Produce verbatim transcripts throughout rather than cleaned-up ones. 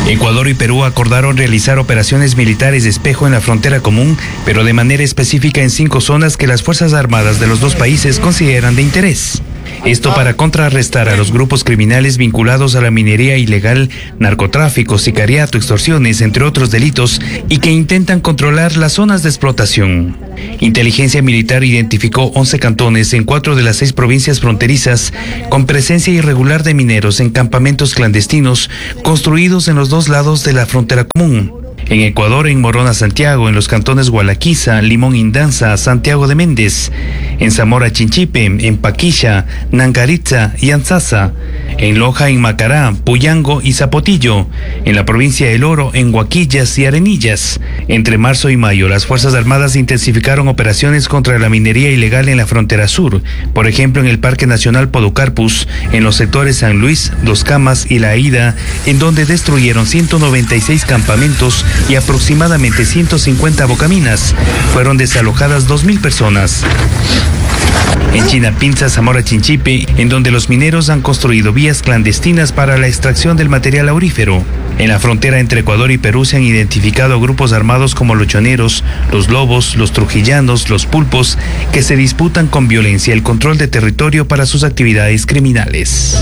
Ecuador y Perú acordaron realizar operaciones militares de espejo en la frontera común, pero de manera específica en cinco zonas que las Fuerzas Armadas de los dos países consideran de interés. Esto para contrarrestar a los grupos criminales vinculados a la minería ilegal, narcotráfico, sicariato, extorsiones, entre otros delitos, y que intentan controlar las zonas de explotación. Inteligencia Militar identificó once cantones en cuatro de las seis provincias fronterizas con presencia irregular de mineros en campamentos clandestinos construidos en los dos lados de la frontera común. En Ecuador, en Morona, Santiago, en los cantones Gualaquiza, Limón, Indanza, Santiago de Méndez, en Zamora, Chinchipe, en Paquilla, Nangaritza y Anzasa, en Loja, en Macará, Puyango y Zapotillo, en la provincia del Oro, en Huaquillas y Arenillas. Entre marzo y mayo, las Fuerzas Armadas intensificaron operaciones contra la minería ilegal en la frontera sur, por ejemplo en el Parque Nacional Podocarpus, en los sectores San Luis, Dos Camas y La Aída, en donde destruyeron ciento noventa y seis campamentos y aproximadamente ciento cincuenta bocaminas. Fueron desalojadas dos mil personas. En Chinapinza, Zamora, Chinchipe, en donde los mineros han construido vías clandestinas para la extracción del material aurífero. En la frontera entre Ecuador y Perú se han identificado grupos armados como los choneros, los lobos, los trujillanos, los pulpos, que se disputan con violencia el control de territorio para sus actividades criminales.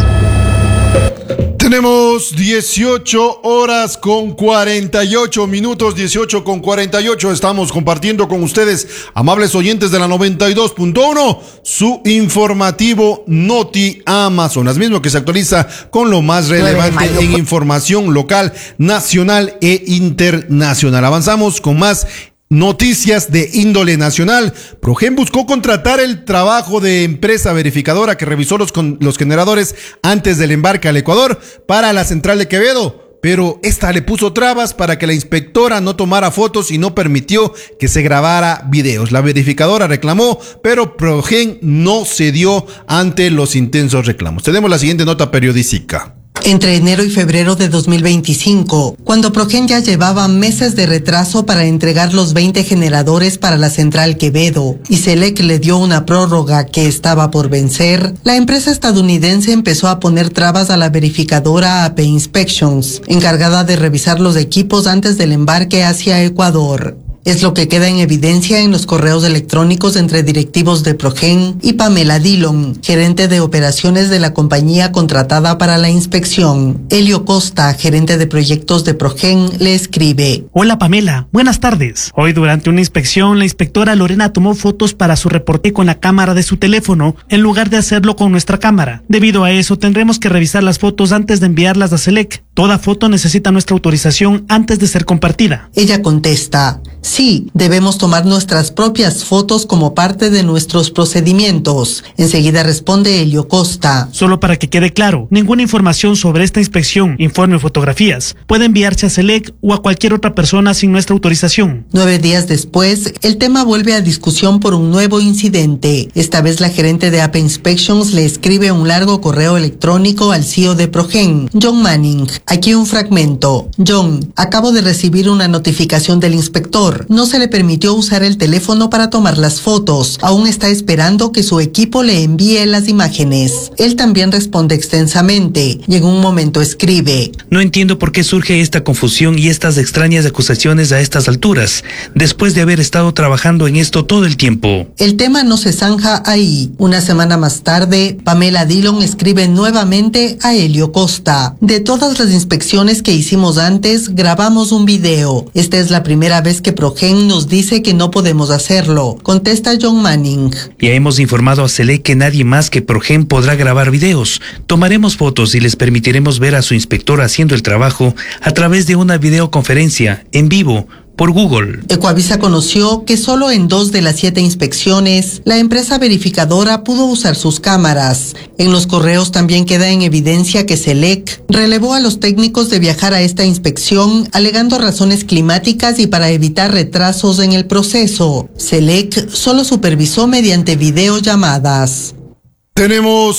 Tenemos dieciocho horas con cuarenta y ocho minutos, dieciocho con cuarenta y ocho. Estamos compartiendo con ustedes, amables oyentes de la noventa y dos punto uno, su informativo Noti Amazonas, mismo que se actualiza con lo más relevante en información local, nacional e internacional. Avanzamos con más noticias de índole nacional. Progen buscó contratar el trabajo de empresa verificadora que revisó los, con, los generadores antes del embarque al Ecuador para la central de Quevedo, pero esta le puso trabas para que la inspectora no tomara fotos y no permitió que se grabara videos. La verificadora reclamó, pero Progen no cedió ante los intensos reclamos. Tenemos la siguiente nota periodística. Entre enero y febrero de dos mil veinticinco, cuando Progen ya llevaba meses de retraso para entregar los veinte generadores para la central Quevedo y Selec le dio una prórroga que estaba por vencer, la empresa estadounidense empezó a poner trabas a la verificadora A P Inspections, encargada de revisar los equipos antes del embarque hacia Ecuador. Es lo que queda en evidencia en los correos electrónicos entre directivos de Progen y Pamela Dillon, gerente de operaciones de la compañía contratada para la inspección. Elio Costa, gerente de proyectos de Progen, le escribe: Hola Pamela, buenas tardes. Hoy durante una inspección, la inspectora Lorena tomó fotos para su reporte con la cámara de su teléfono en lugar de hacerlo con nuestra cámara. Debido a eso, tendremos que revisar las fotos antes de enviarlas a Selec. Toda foto necesita nuestra autorización antes de ser compartida. Ella contesta: sí, debemos tomar nuestras propias fotos como parte de nuestros procedimientos. Enseguida responde Elio Costa: Solo para que quede claro, ninguna información sobre esta inspección, informe o fotografías, puede enviarse a Selec o a cualquier otra persona sin nuestra autorización. Nueve días después, el tema vuelve a discusión por un nuevo incidente. Esta vez la gerente de A P Inspections le escribe un largo correo electrónico al C E O de Progen, John Manning. Aquí un fragmento. John, acabo de recibir una notificación del inspector. No se le permitió usar el teléfono para tomar las fotos. Aún está esperando que su equipo le envíe las imágenes. Él también responde extensamente y en un momento escribe: No entiendo por qué surge esta confusión y estas extrañas acusaciones a estas alturas, después de haber estado trabajando en esto todo el tiempo. El tema no se zanja ahí. Una semana más tarde, Pamela Dillon escribe nuevamente a Elio Costa: De todas las inspecciones que hicimos antes, grabamos un video. Esta es la primera vez que Progen nos dice que no podemos hacerlo, contesta John Manning. Ya hemos informado a Selec que nadie más que Progen podrá grabar videos. Tomaremos fotos y les permitiremos ver a su inspector haciendo el trabajo a través de una videoconferencia en vivo por Google. Ecuavisa conoció que solo en dos de las siete inspecciones la empresa verificadora pudo usar sus cámaras. En los correos también queda en evidencia que Selec relevó a los técnicos de viajar a esta inspección alegando razones climáticas y para evitar retrasos en el proceso. Selec solo supervisó mediante videollamadas. Tenemos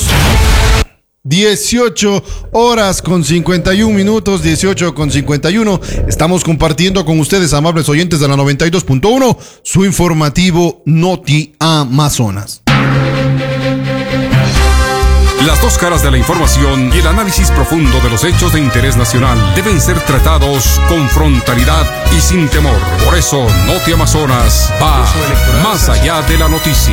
dieciocho horas con cincuenta y un minutos, dieciocho con cincuenta y uno. Estamos compartiendo con ustedes, amables oyentes de la noventa y dos punto uno, su informativo Noti Amazonas. Las dos caras de la información y el análisis profundo de los hechos de interés nacional deben ser tratados con frontalidad y sin temor. Por eso, Noti Amazonas va más allá de la noticia.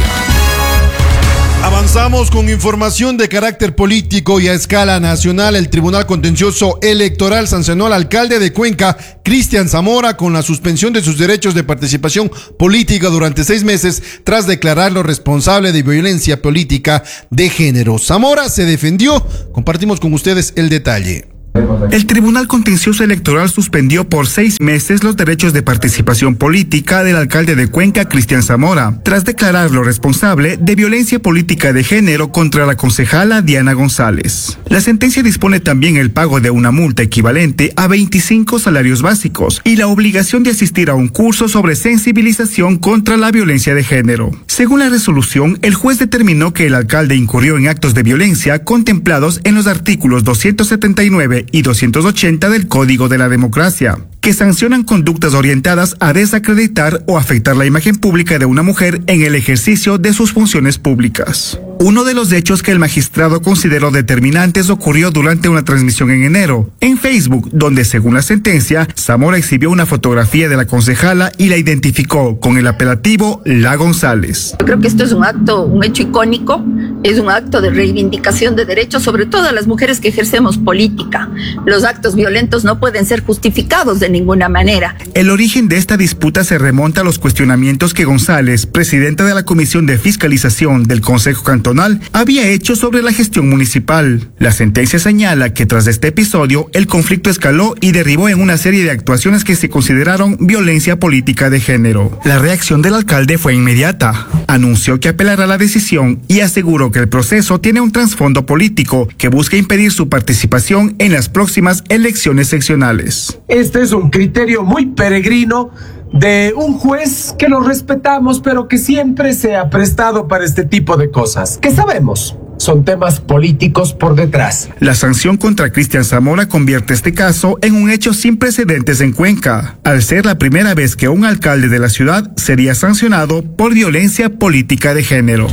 Avanzamos con información de carácter político y a escala nacional. El Tribunal Contencioso Electoral sancionó al alcalde de Cuenca, Cristian Zamora, con la suspensión de sus derechos de participación política durante seis meses tras declararlo responsable de violencia política de género. Zamora se defendió. Compartimos con ustedes el detalle. El Tribunal Contencioso Electoral suspendió por seis meses los derechos de participación política del alcalde de Cuenca, Cristian Zamora, tras declararlo responsable de violencia política de género contra la concejala Diana González. La sentencia dispone también el pago de una multa equivalente a veinticinco salarios básicos y la obligación de asistir a un curso sobre sensibilización contra la violencia de género. Según la resolución, el juez determinó que el alcalde incurrió en actos de violencia contemplados en los artículos doscientos setenta y nueve y doscientos ochenta del Código de la Democracia, que sancionan conductas orientadas a desacreditar o afectar la imagen pública de una mujer en el ejercicio de sus funciones públicas. Uno de los hechos que el magistrado consideró determinantes ocurrió durante una transmisión en enero, en Facebook, donde, según la sentencia, Zamora exhibió una fotografía de la concejala y la identificó con el apelativo La González. Yo creo que esto es un acto, un hecho icónico, es un acto de reivindicación de derechos, sobre todo a las mujeres que ejercemos política. Los actos violentos no pueden ser justificados de ninguna manera. El origen de esta disputa se remonta a los cuestionamientos que González, presidenta de la Comisión de Fiscalización del Consejo Cantonal, había hecho sobre la gestión municipal. La sentencia señala que tras este episodio, el conflicto escaló y derivó en una serie de actuaciones que se consideraron violencia política de género. La reacción del alcalde fue inmediata. Anunció que apelará la decisión y aseguró que el proceso tiene un trasfondo político que busca impedir su participación en las próximas elecciones seccionales. Este es un criterio muy peregrino de un juez que lo respetamos, pero que siempre se ha prestado para este tipo de cosas, que sabemos son temas políticos por detrás. La sanción contra Cristian Zamora convierte este caso en un hecho sin precedentes en Cuenca, al ser la primera vez que un alcalde de la ciudad sería sancionado por violencia política de género.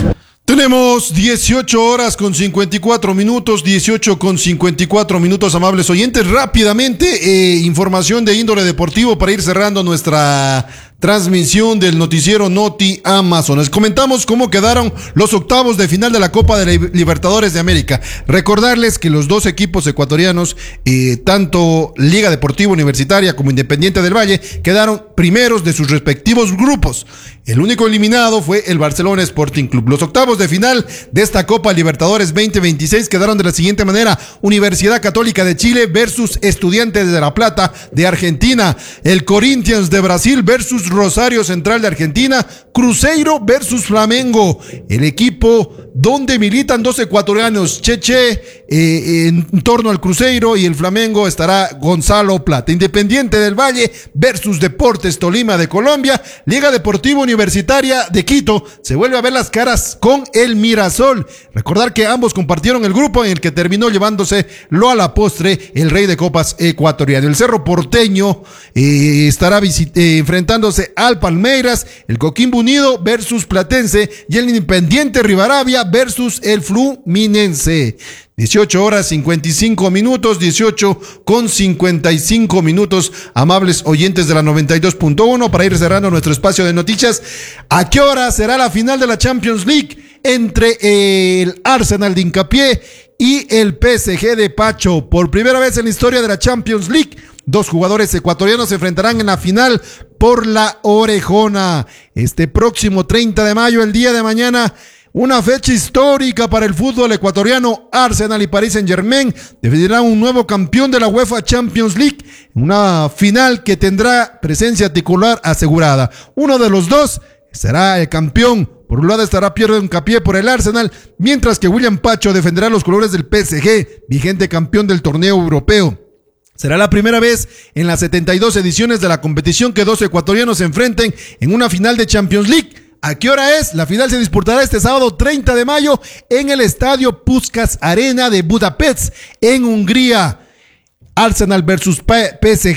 Tenemos dieciocho horas con cincuenta y cuatro minutos, dieciocho con cincuenta y cuatro minutos, amables oyentes. Rápidamente, eh, información de índole deportivo para ir cerrando nuestra transmisión del noticiero Noti Amazonas. Comentamos cómo quedaron los octavos de final de la Copa de la Libertadores de América. Recordarles que los dos equipos ecuatorianos, eh, tanto Liga Deportiva Universitaria como Independiente del Valle, quedaron primeros de sus respectivos grupos. El único eliminado fue el Barcelona Sporting Club. Los octavos de final de esta Copa Libertadores veinte veintiséis quedaron de la siguiente manera: Universidad Católica de Chile versus Estudiantes de La Plata de Argentina, el Corinthians de Brasil versus Rosario Central de Argentina, Cruzeiro versus Flamengo, el equipo donde militan dos ecuatorianos, Cheche, eh, en torno al Cruzeiro, y el Flamengo estará Gonzalo Plata. Independiente del Valle versus Deportes Tolima de Colombia, Liga Deportiva Universitaria de Quito se vuelve a ver las caras con el Mirasol. Recordar que ambos compartieron el grupo en el que terminó llevándose lo a la postre el rey de copas ecuatoriano. El Cerro Porteño eh, estará visit- eh, enfrentándose al Palmeiras, el Coquimbo Unido versus Platense y el Independiente Rivadavia versus el Fluminense. dieciocho horas cincuenta y cinco minutos, dieciocho con cincuenta y cinco minutos, amables oyentes de la noventa y dos punto uno, para ir cerrando nuestro espacio de noticias. ¿A qué hora será la final de la Champions League entre el Arsenal de Hincapié y el P S G de Pacho? Por primera vez en la historia de la Champions League, dos jugadores ecuatorianos se enfrentarán en la final por la orejona. Este próximo treinta de mayo, el día de mañana, una fecha histórica para el fútbol ecuatoriano. Arsenal y Paris Saint-Germain definirán un nuevo campeón de la UEFA Champions League, una final que tendrá presencia titular asegurada. Uno de los dos será el campeón. Por un lado estará Pierre Hincapié por el Arsenal, mientras que William Pacho defenderá los colores del P S G, vigente campeón del torneo europeo. Será la primera vez en las setenta y dos ediciones de la competición que dos ecuatorianos se enfrenten en una final de Champions League. ¿A qué hora es? La final se disputará este sábado treinta de mayo en el estadio Puskás Arena de Budapest, en Hungría. Arsenal versus P S G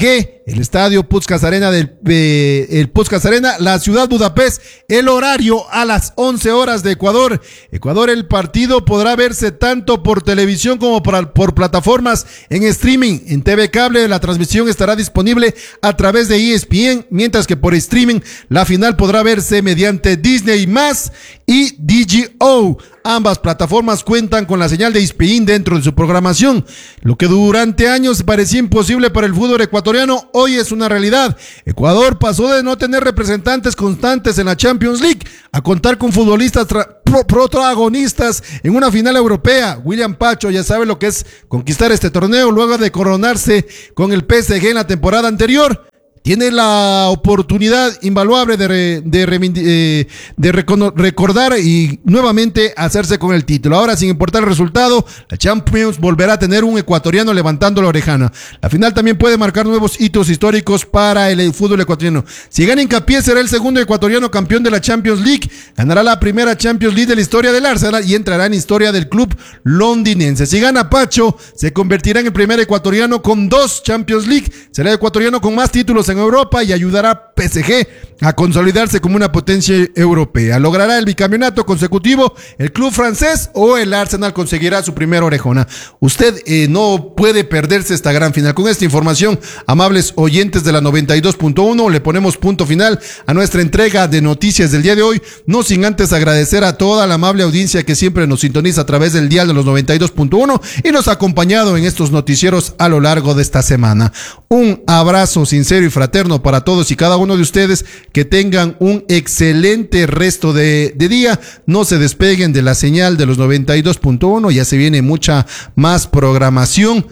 el estadio Puskás Arena del eh, el Puskás Arena, la ciudad Budapest, el horario a las once horas de Ecuador. Ecuador, el partido podrá verse tanto por televisión como por, por plataformas en streaming. En T V Cable la transmisión estará disponible a través de E S P N, mientras que por streaming la final podrá verse mediante Disney más y D G O. Ambas plataformas cuentan con la señal de E S P N dentro de su programación. Lo que durante años parecía imposible para el fútbol ecuatoriano, hoy es una realidad. Ecuador pasó de no tener representantes constantes en la Champions League a contar con futbolistas pro protagonistas en una final europea. William Pacho ya sabe lo que es conquistar este torneo luego de coronarse con el P S G en la temporada anterior. Tiene la oportunidad invaluable de, re, de, re, de, de recordar y nuevamente hacerse con el título. Ahora, sin importar el resultado, la Champions volverá a tener un ecuatoriano levantando la orejana. La final también puede marcar nuevos hitos históricos para el fútbol ecuatoriano. Si gana Hincapié, será el segundo ecuatoriano campeón de la Champions League. Ganará la primera Champions League de la historia del Arsenal y entrará en historia del club londinense. Si gana Pacho, se convertirá en el primer ecuatoriano con dos Champions League. Será el ecuatoriano con más títulos en en Europa y ayudará a P S G a consolidarse como una potencia europea. ¿Logrará el bicampeonato consecutivo el club francés o el Arsenal conseguirá su primera orejona? Usted eh, no puede perderse esta gran final. Con esta información, amables oyentes de la noventa y dos punto uno, le ponemos punto final a nuestra entrega de noticias del día de hoy, no sin antes agradecer a toda la amable audiencia que siempre nos sintoniza a través del dial de los noventa y dos punto uno y nos ha acompañado en estos noticieros a lo largo de esta semana. Un abrazo sincero y fraterno para todos y cada uno de ustedes. Que tengan un excelente resto de, de día. No se despeguen de la señal de los noventa y dos punto uno. Ya se viene mucha más programación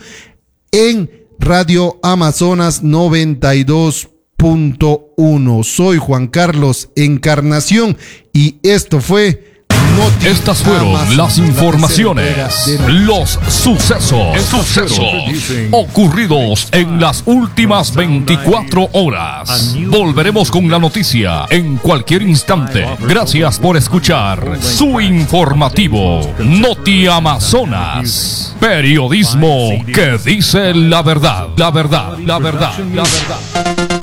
en Radio Amazonas noventa y dos punto uno. Soy Juan Carlos Encarnación y esto fue Noti Estas fueron Amazonas, las informaciones, los sucesos, sucesos ocurridos en las últimas veinticuatro horas. Volveremos con la noticia en cualquier instante. Gracias por escuchar su informativo Noti Amazonas. Periodismo que dice la verdad, la verdad, la verdad, la verdad.